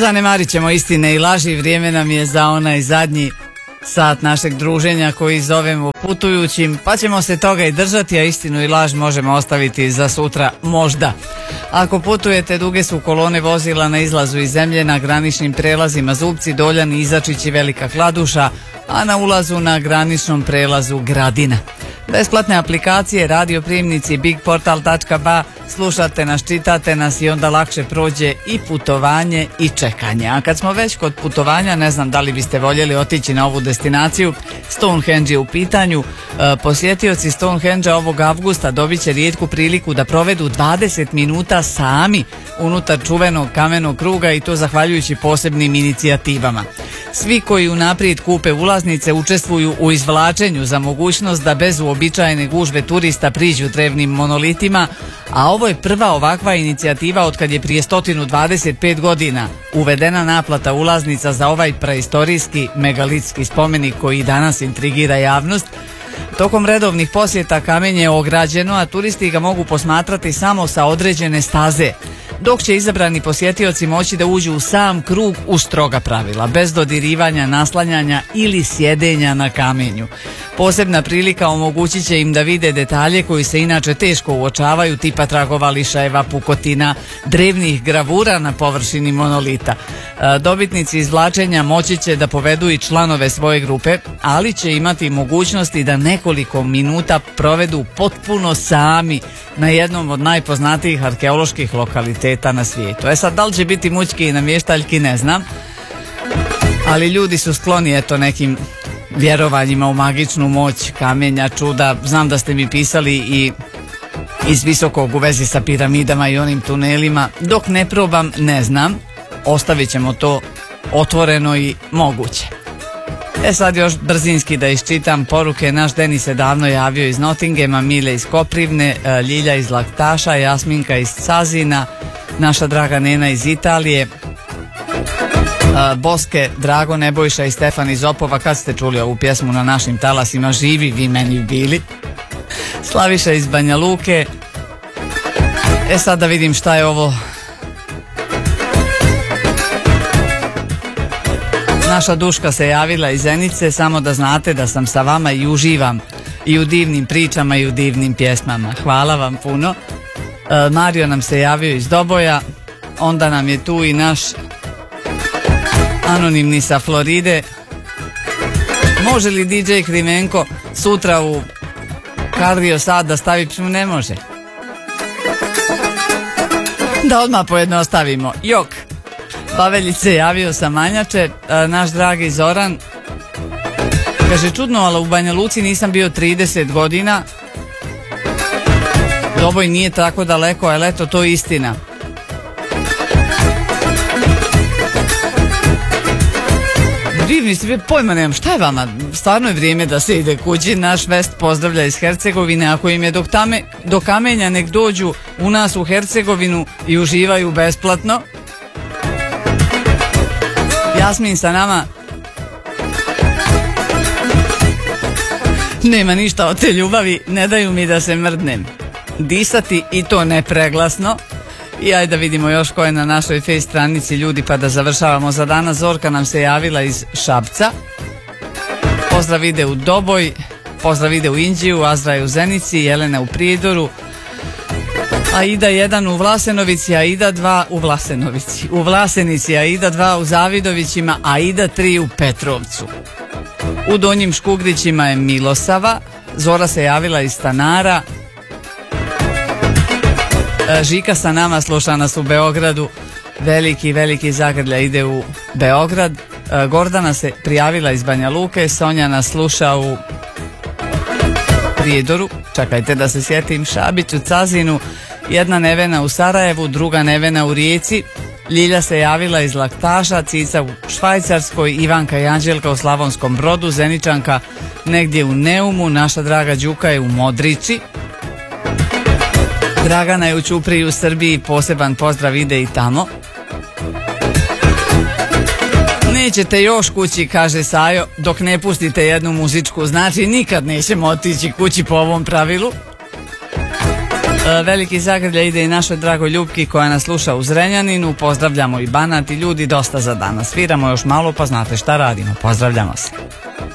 Zanemarit ćemo istine i laži, vrijeme nam je za onaj zadnji sat našeg druženja koji zovemo putujućim, pa ćemo se toga i držati, a istinu i laž možemo ostaviti za sutra možda. Ako putujete, duge su kolone vozila na izlazu iz zemlje, na graničnim prelazima Zupci, Doljan, Izačić i Velika Kladuša, a na ulazu na graničnom prelazu Gradina. Besplatne aplikacije, radioprijemnici, bigportal.ba, slušate nas, čitate nas i onda lakše prođe i putovanje i čekanje. A kad smo već kod putovanja, ne znam da li biste voljeli otići na ovu destinaciju, Stonehenge je u pitanju. Posjetioci Stonehenge ovog avgusta dobit će rijetku priliku da provedu 20 minuta sami unutar čuvenog kamenog kruga i to zahvaljujući posebnim inicijativama. Svi koji unaprijed kupe ulaznice učestvuju u izvlačenju za mogućnost da bez uobičajene gužve turista priđu drevnim monolitima, a ovo je prva ovakva inicijativa od kad je prije 125 godina uvedena naplata ulaznica za ovaj preistorijski megalitski spomenik koji danas intrigira javnost. Tokom redovnih posjeta kamenje je ograđeno, a turisti ga mogu posmatrati samo sa određene staze, dok će izabrani posjetioci moći da uđu u sam krug uz stroga pravila, bez dodirivanja, naslanjanja ili sjedenja na kamenju. Posebna prilika omogućit će im da vide detalje koji se inače teško uočavaju, tipa tragova lišajeva, pukotina, drevnih gravura na površini monolita. Dobitnici izvlačenja moći će da povedu i članove svoje grupe, ali će imati mogućnosti da nekoliko minuta provedu potpuno sami na jednom od najpoznatijih arheoloških lokaliteta na svijetu. Sad, da li će biti mućki i namještaljki, ne znam, ali ljudi su skloni nekim vjerovanjima u magičnu moć kamenja, čuda. Znam da ste mi pisali i iz visokog u vezi sa piramidama i onim tunelima. Dok ne probam, ne znam. Ostavit ćemo to otvoreno i moguće. Sad još brzinski da iščitam poruke. Naš Denis se davno javio iz Nottinghama, Mile iz Koprivne, Ljilja iz Laktaša, Jasminka iz Cazina, naša draga Nena iz Italije, Boske, Drago, Nebojša i Stefan iz Opova. Kad ste čuli ovu pjesmu na našim talasima, živi vi meni bili. Slaviša iz Banja Luke. Sad da vidim šta je ovo. Naša Duška se javila iz Zenice, samo da znate da sam sa vama i uživam i u divnim pričama i u divnim pjesmama. Hvala vam puno. Mario nam se javio iz Doboja, onda nam je tu i naš anonimni sa Floride. Može li DJ Krivenko sutra u kardio sad da stavi psu? Ne može. Da odmah pojednostavimo. Jok. Paveljić se javio sa Manjače, naš dragi Zoran. Kaže, čudno, ali u Banja Luci nisam bio 30 godina. Doboj nije tako daleko, ali eto, to je istina. Divni ste, pojma nemam, šta je vama? Stvarno je vrijeme da se ide kući. Naš Vest pozdravlja iz Hercegovine. Ako im je do kamenja, nek dođu u nas u Hercegovinu i uživaju besplatno. Jasmin sa nama. Nema ništa od te ljubavi, ne daju mi da se mrdnem. Disati i to nepreglasno. I ajde da vidimo još ko je na našoj face stranici, ljudi, pa da završavamo za danas. Zorka nam se javila iz Šapca. Pozdrav ide u Doboj, pozdrav ide u Inđiju, Azra je u Zenici, Jelena u Prijedoru, Aida 1 u Vlasenovici, Aida 2 u Vlasenovici, u Vlasenici, Aida 2 u Zavidovićima, Aida 3 u Petrovcu. U Donjim Škugrićima je Milosava. Zora se javila iz Stanara. Žika sa nama, sluša nas u Beogradu. Veliki zagrlja ide u Beograd. Gordana se prijavila iz Banja Luke. Sonja nas sluša u Prijedoru. Čekajte da se sjetim. Šabić u Cazinu. Jedna Nevena u Sarajevu, druga Nevena u Rijeci. Ljilja se javila iz Laktaša, Cica u Švajcarskoj, Ivanka i Anđelka u Slavonskom Brodu, Zeničanka negdje u Neumu, naša draga Đuka je u Modrići. Dragana je u Ćupriji u Srbiji, poseban pozdrav ide i tamo. Nećete još kući, kaže Sajo, dok ne pustite jednu muzičku, znači nikad nećemo otići kući po ovom pravilu. Veliki zagrljaj ide i našoj dragoj Ljupki koja nas sluša u Zrenjaninu. Pozdravljamo i Banat i ljudi, dosta za danas. Sviramo još malo pa znate šta radimo. Pozdravljamo se.